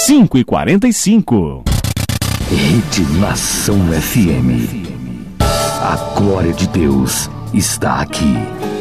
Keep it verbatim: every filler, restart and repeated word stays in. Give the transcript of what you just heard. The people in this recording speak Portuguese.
cinco e quarenta e cinco. Rede Nação F M. A glória de Deus está aqui.